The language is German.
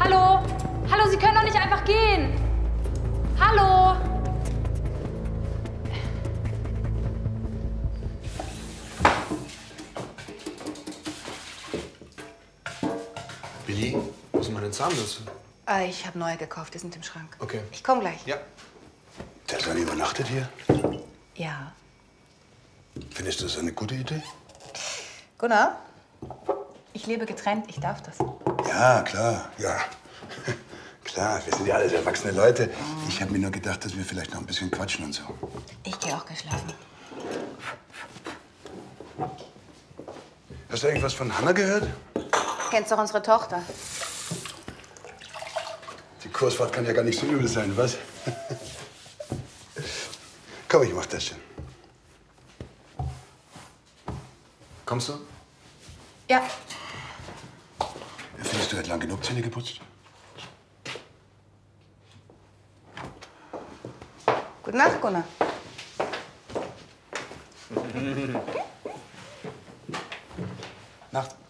Hallo? Hallo, Sie können doch nicht einfach gehen. Hallo? Billy, wo sind meine Zahnbürste? Ich habe neue gekauft, die sind im Schrank. Okay. Ich komme gleich. Ja. Der hat dann übernachtet hier? Ja. Findest du das eine gute Idee? Gunnar, ich lebe getrennt, ich darf das. Ja, klar, ja. Klar, wir sind ja alles erwachsene Leute. Ich habe mir nur gedacht, dass wir vielleicht noch ein bisschen quatschen und so. Ich gehe auch geschlafen. Hast du irgendwas von Hanna gehört? Kennst doch unsere Tochter. Die Kursfahrt kann ja gar nicht so übel sein, was? Komm, ich mach das schon. Kommst du? Ja. Findest du, er hat lang genug Zähne geputzt? Gute Nacht, Gunnar. Nacht.